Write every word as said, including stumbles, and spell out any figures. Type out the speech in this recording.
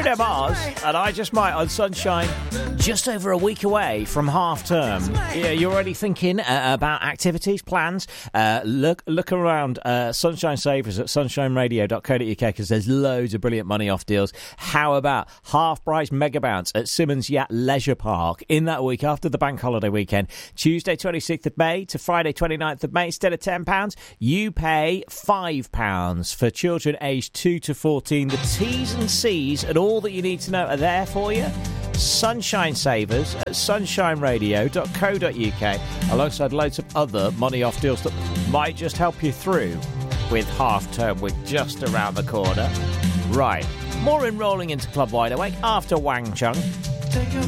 Bruno Mars and I Just Might on Sunshine, just over a week away from half term. Yeah, you're already thinking uh, about activities, plans. Uh, look look around uh, Sunshine Savers at sunshine radio dot co dot uk because there's loads of brilliant money off deals. How about half price mega bounce at Simmons Yacht Leisure Park in that week after the bank holiday weekend? Tuesday twenty-sixth of May to Friday twenty-ninth of May. Instead of ten pounds, you pay five pounds for children aged two to fourteen. The T's and C's and all that you need to know are there for you. Sunshine Savers at sunshine radio dot co dot uk, alongside loads of other money off deals that might just help you through with half term. We're just around the corner. Right, more in Rolling into Club Wide Awake after Wang Chung.